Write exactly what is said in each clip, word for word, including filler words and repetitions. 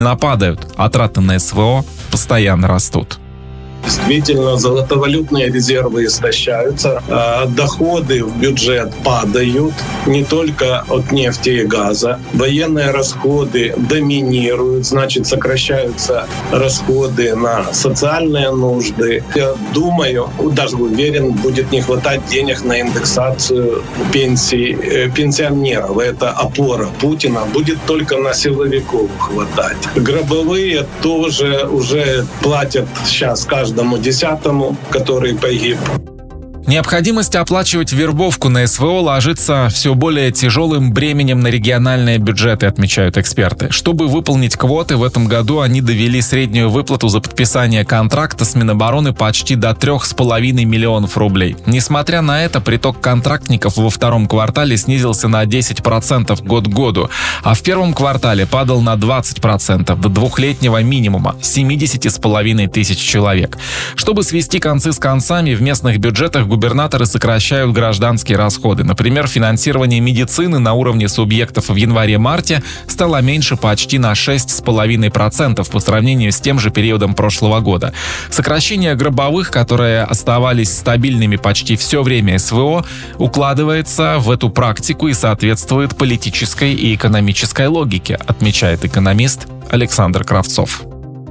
нападают, а траты на СВО постоянно растут. Действительно, золотовалютные резервы истощаются, доходы в бюджет падают не только от нефти и газа. Военные расходы доминируют, значит, сокращаются расходы на социальные нужды. Я думаю, даже уверен, будет не хватать денег на индексацию пенсий пенсионеров. Это опора Путина. Будет только на силовиков хватать. Гробовые тоже уже платят сейчас каждый каждому десятому, который погиб. Необходимость оплачивать вербовку на СВО ложится все более тяжелым бременем на региональные бюджеты, отмечают эксперты. Чтобы выполнить квоты, в этом году они довели среднюю выплату за подписание контракта с Минобороны почти до трех с половиной миллионов рублей. Несмотря на это, приток контрактников во втором квартале снизился на десять процентов год к году, а в первом квартале падал на двадцать процентов до двухлетнего минимума – семидесяти с половиной тысяч человек. Чтобы свести концы с концами, в местных бюджетах губернаторы сокращают гражданские расходы. Например, финансирование медицины на уровне субъектов в январе-марте стало меньше почти на шесть с половиной процентов по сравнению с тем же периодом прошлого года. Сокращение гробовых, которые оставались стабильными почти все время СВО, укладывается в эту практику и соответствует политической и экономической логике, отмечает экономист Александр Кравцов.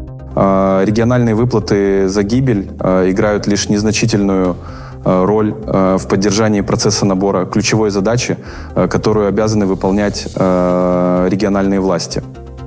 Региональные выплаты за гибель играют лишь незначительную роль в поддержании процесса набора ключевой задачи, которую обязаны выполнять региональные власти.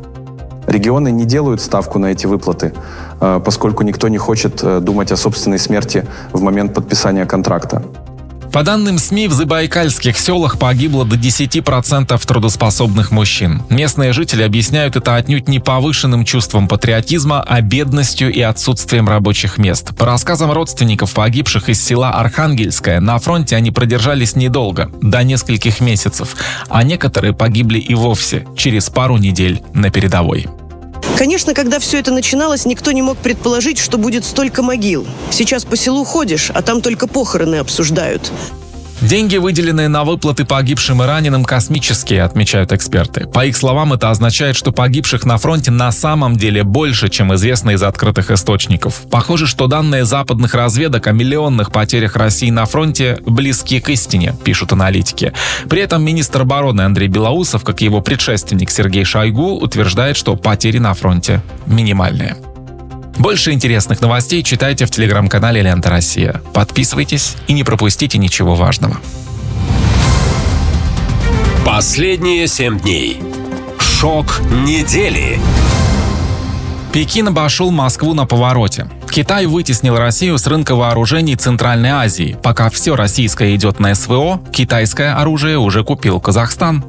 Регионы не делают ставку на эти выплаты, поскольку никто не хочет думать о собственной смерти в момент подписания контракта. По данным СМИ, в забайкальских селах погибло до десяти процентов трудоспособных мужчин. Местные жители объясняют это отнюдь не повышенным чувством патриотизма, а бедностью и отсутствием рабочих мест. По рассказам родственников погибших из села Архангельское, на фронте они продержались недолго, до нескольких месяцев, а некоторые погибли и вовсе через пару недель на передовой. Конечно, когда все это начиналось, никто не мог предположить, что будет столько могил. Сейчас по селу ходишь, а там только похороны обсуждают. Деньги, выделенные на выплаты погибшим и раненым, космические, отмечают эксперты. По их словам, это означает, что погибших на фронте на самом деле больше, чем известно из открытых источников. Похоже, что данные западных разведок о миллионных потерях России на фронте близки к истине, пишут аналитики. При этом министр обороны Андрей Белоусов, как и его предшественник Сергей Шойгу, утверждает, что потери на фронте минимальные. Больше интересных новостей читайте в телеграм-канале «Лента Россия». Подписывайтесь и не пропустите ничего важного. Последние семь дней. Шок недели. Пекин обошел Москву на повороте. Китай вытеснил Россию с рынка вооружений Центральной Азии. Пока все российское идет на СВО, китайское оружие уже купил Казахстан.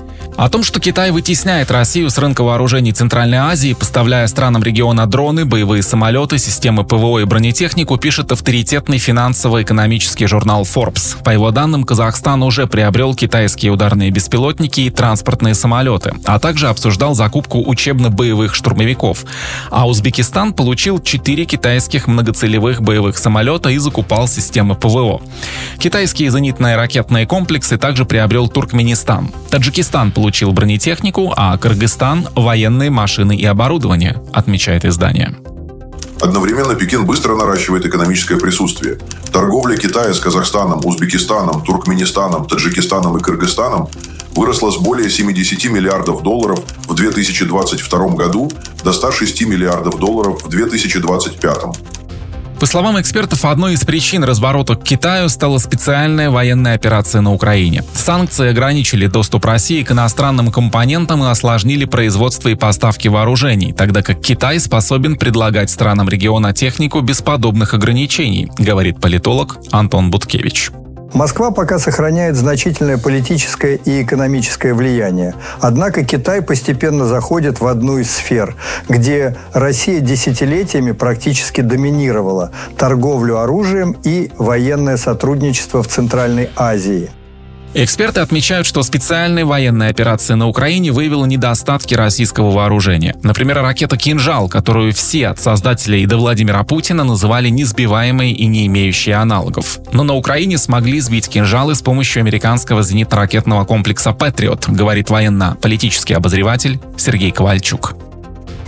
О том, что Китай вытесняет Россию с рынка вооружений Центральной Азии, поставляя странам региона дроны, боевые самолеты, системы ПВО и бронетехнику, пишет авторитетный финансово-экономический журнал Forbes. По его данным, Казахстан уже приобрел китайские ударные беспилотники и транспортные самолеты, а также обсуждал закупку учебно-боевых штурмовиков. А Узбекистан получил четыре китайских многоцелевых боевых самолета и закупал системы ПВО. Китайские зенитные ракетные комплексы также приобрел Туркменистан. Таджикистан получил получил бронетехнику, а Кыргызстан – военные машины и оборудование, отмечает издание. Одновременно Пекин быстро наращивает экономическое присутствие. Торговля Китая с Казахстаном, Узбекистаном, Туркменистаном, Таджикистаном и Кыргызстаном выросла с более семидесяти миллиардов долларов в две тысячи двадцать втором году до ста шести миллиардов долларов в две тысячи двадцать пятом. По словам экспертов, одной из причин разворота к Китаю стала специальная военная операция на Украине. Санкции ограничили доступ России к иностранным компонентам и осложнили производство и поставки вооружений, тогда как Китай способен предлагать странам региона технику без подобных ограничений, говорит политолог Антон Буткевич. Москва пока сохраняет значительное политическое и экономическое влияние. Однако Китай постепенно заходит в одну из сфер, где Россия десятилетиями практически доминировала торговлю оружием и военное сотрудничество в Центральной Азии. Эксперты отмечают, что специальная военная операция на Украине выявила недостатки российского вооружения. Например, ракета «Кинжал», которую все от создателей до Владимира Путина называли несбиваемой и не имеющей аналогов. Но на Украине смогли сбить «Кинжалы» с помощью американского зенитно-ракетного комплекса «Патриот», говорит военно-политический обозреватель Сергей Ковальчук.